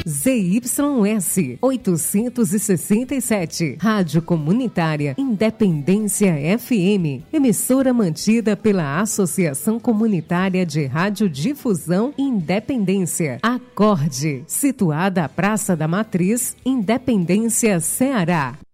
ZYS 867, Rádio Comunitária Independência FM, emissora mantida pela Associação Comunitária de Radiodifusão Independência, Acorde, situada à Praça da Matriz, Independência, Ceará.